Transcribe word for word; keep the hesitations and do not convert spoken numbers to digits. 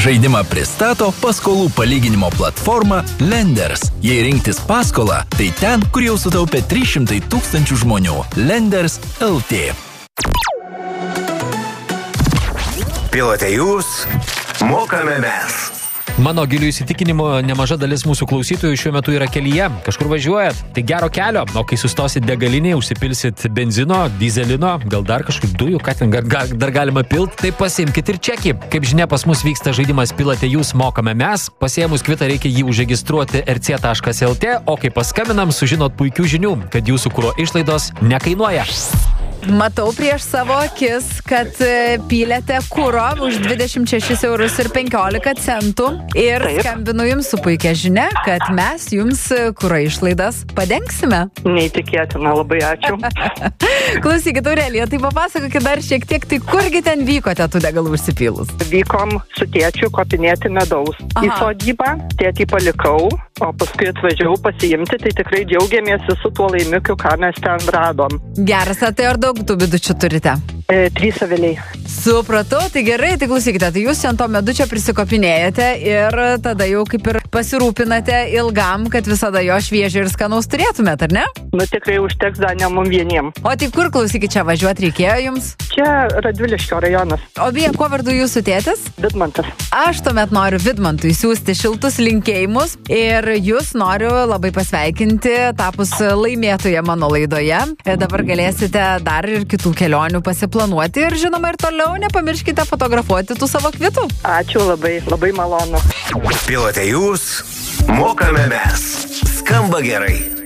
Žaidimą pristato paskolų palyginimo platforma Lenders. Jei rinktis paskolą, tai ten, kur jau sutaupė trys šimtai tūkstančių žmonių. Lenders L T. Pilote jūs, mokame mes. Mano gilių įsitikinimo nemaža dalis mūsų klausytojų šiuo metu yra kelyje. Kažkur važiuojat, tai gero kelio, o kai sustosit degalinėje, užsipilsit benzino, dizelino, gal dar kažkokių dujų, ką ten gar, dar galima pilt, tai pasiimkit ir čekį. Kaip žinia, pas mus vyksta žaidimas Pilote jūs, mokame mes. Pasiėmus kvitą reikia jį užregistruoti r c taškas l t, o kai paskambinam, sužinot puikių žinių, kad jūsų kuro išlaidos nekainuoja. Matau prieš savo akis, kad pylėte kuro už dvidešimt šešis eurus ir penkiolika centų ir Taip. Skambinu jums su puikia žinia, kad mes jums kuro išlaidas padengsime. Neįtikėtina, labai ačiū. Klausykit, Aurelija, tai papasakokit dar šiek tiek, tai kurgi ten vykote tų degalų užsipylus? Vykom su tėčiu kopinėti medaus. Aha. Į sodybą, tėtį palikau, o paskui atvažiavau pasiimti, tai tikrai džiaugiamės su tuo laimikiu, ką mes ten radom. Geras, tai ar daug tų medučių turite? E, trys aviliai. Supratau, tai gerai, tai klausykite, tai jūs ant to medučio prisikopinėjate ir tada jau kaip ir pasirūpinate ilgam, kad visada jo šviežio ir skanaus turėtumėt, ar ne? Nu tikrai užteks dar ne mum vieniem. O tai kur, klausykit, čia važiuoti reikėjo jums? Čia Radviliškio rajonas. O beje, kuo vardu jūsų tėtis? Vidmantas. Aš tuomet noriu Vidmantui siųsti šiltus linkėjimus ir jūs noriu labai pasveikinti tapus laimėtoje mano laidoje. Dabar galėsite dar ir kitų kelionių pasiplanuoti ir žinoma ir toliau nepamirškite fotografuoti tų savo kvitų. Ačiū labai, labai malonu. Pilote jūs, mokame mes. Skamba gerai.